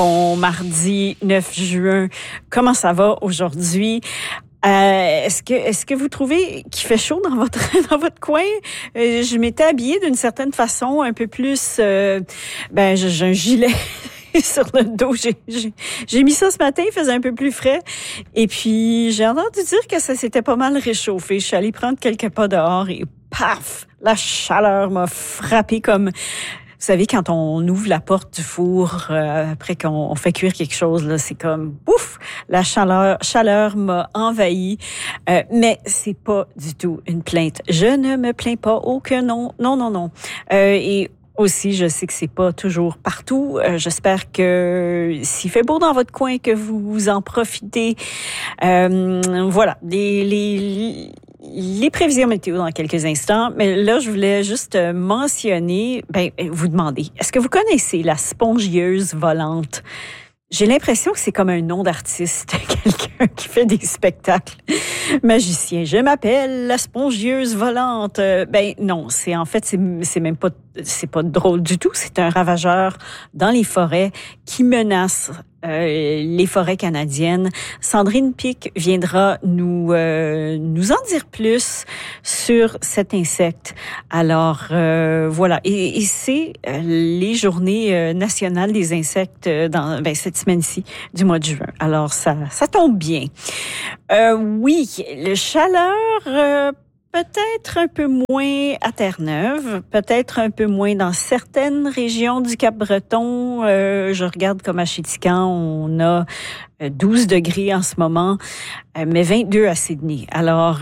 Bon mardi 9 juin, comment ça va aujourd'hui? Est-ce que vous trouvez qu'il fait chaud dans votre coin? Je m'étais habillée d'une certaine façon, un peu plus. J'ai un gilet sur le dos. J'ai mis ça ce matin, il faisait un peu plus frais. Et puis j'ai entendu dire que ça s'était pas mal réchauffé. Je suis allée prendre quelques pas dehors et paf, la chaleur m'a frappée comme. Vous savez, quand on ouvre la porte du four après qu'on fait cuire quelque chose, là, c'est comme ouf, la chaleur m'a envahi. Mais c'est pas du tout une plainte. Je ne me plains pas. Oh que non. Et aussi, je sais que c'est pas toujours partout. J'espère que s'il fait beau dans votre coin, que vous en profitez. Voilà, les prévisions météo dans quelques instants, mais là, je voulais juste mentionner, vous demander, est-ce que vous connaissez la spongieuse volante? J'ai l'impression que c'est comme un nom d'artiste, quelqu'un qui fait des spectacles magiciens. Je m'appelle la spongieuse volante. Non, c'est même pas, c'est pas drôle du tout. C'est un ravageur dans les forêts qui menace les forêts canadiennes. Sandrine Pic viendra nous en dire plus sur cet insecte. Alors voilà, et c'est les journées nationales des insectes dans cette semaine-ci du mois de juin. Alors ça tombe bien. Oui, le chaleur. Peut-être un peu moins à Terre-Neuve, peut-être un peu moins dans certaines régions du Cap-Breton. Je regarde comme à Chéticamp, on a 12 degrés en ce moment, mais 22 à Sydney. Alors,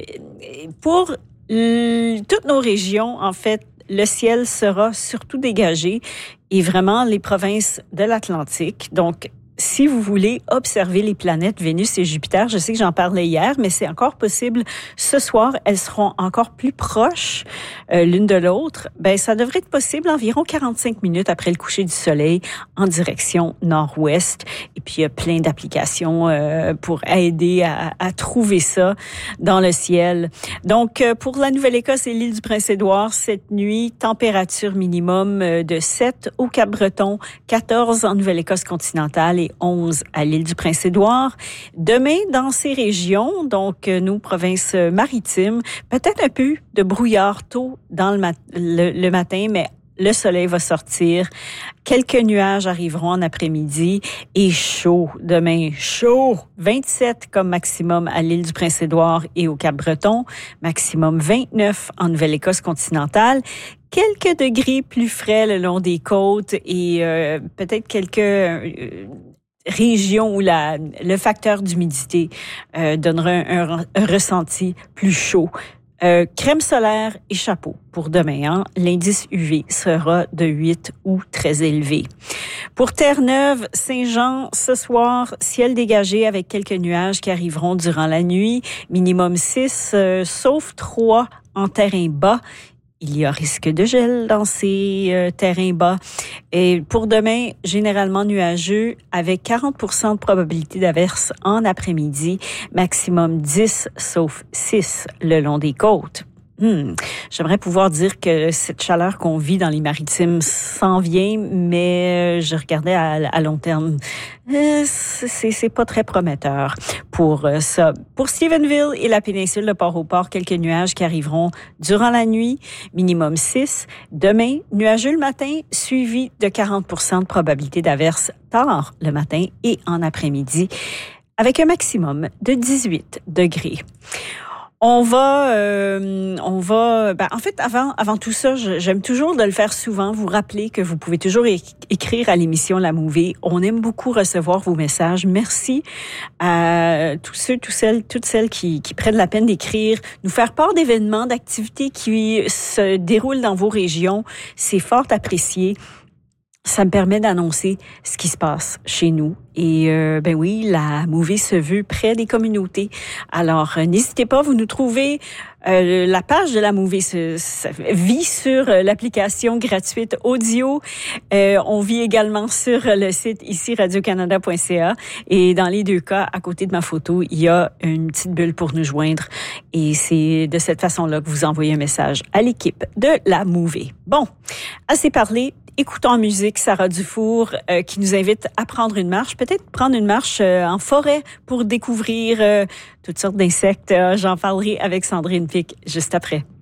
pour toutes nos régions, en fait, le ciel sera surtout dégagé et vraiment les provinces de l'Atlantique. Donc, si vous voulez observer les planètes Vénus et Jupiter, je sais que j'en parlais hier, mais c'est encore possible. Ce soir, elles seront encore plus proches l'une de l'autre. Ça devrait être possible environ 45 minutes après le coucher du soleil en direction nord-ouest. Et puis, il y a plein d'applications pour aider à trouver ça dans le ciel. Donc, pour la Nouvelle-Écosse et l'île du Prince-Édouard, cette nuit, température minimum de 7 au Cap-Breton, 14 en Nouvelle-Écosse continentale et 11 à l'île du Prince-Édouard. Demain, dans ces régions, donc nos provinces maritimes, peut-être un peu de brouillard tôt dans le matin, mais le soleil va sortir. Quelques nuages arriveront en après-midi et chaud. Demain, chaud. 27 comme maximum à l'île du Prince-Édouard et au Cap-Breton. Maximum 29 en Nouvelle-Écosse continentale. Quelques degrés plus frais le long des côtes et peut-être quelques régions où le facteur d'humidité donnera un ressenti plus chaud. Crème solaire et chapeau pour demain. L'indice UV sera de 8 ou très élevé. Pour Terre-Neuve, Saint-Jean, ce soir, ciel dégagé avec quelques nuages qui arriveront durant la nuit. Minimum 6, sauf 3 en terrain bas. Il y a risque de gel dans ces terrains bas. Et pour demain, généralement nuageux avec 40% de probabilité d'averse en après-midi. Maximum 10, sauf 6 le long des côtes. J'aimerais pouvoir dire que cette chaleur qu'on vit dans les maritimes s'en vient, mais je regardais à long terme. C'est pas très prometteur pour ça. Pour Stephenville et la péninsule de Port-au-Port, quelques nuages qui arriveront durant la nuit, minimum 6. Demain, nuageux le matin, suivi de 40% de probabilité d'averse tard le matin et en après-midi, avec un maximum de 18 degrés. En fait, avant tout ça, j'aime toujours de le faire souvent, vous rappeler que vous pouvez toujours écrire à l'émission La Mouvée. On aime beaucoup recevoir vos messages. Merci à tous ceux, toutes celles qui prennent la peine d'écrire, nous faire part d'événements, d'activités qui se déroulent dans vos régions. C'est fort apprécié. Ça me permet d'annoncer ce qui se passe chez nous. Et oui, la Mouvée se veut près des communautés. Alors, n'hésitez pas, vous nous trouvez. La page de la Mouvée vit sur l'application gratuite audio. On vit également sur le site ici radiocanada.ca. Et dans les deux cas, à côté de ma photo, il y a une petite bulle pour nous joindre. Et c'est de cette façon-là que vous envoyez un message à l'équipe de la Mouvée. Bon, assez parlé. écoutons en musique Sarah Dufour qui nous invite à prendre une marche, peut-être prendre une marche en forêt pour découvrir toutes sortes d'insectes. J'en parlerai avec Sandrine Pic juste après.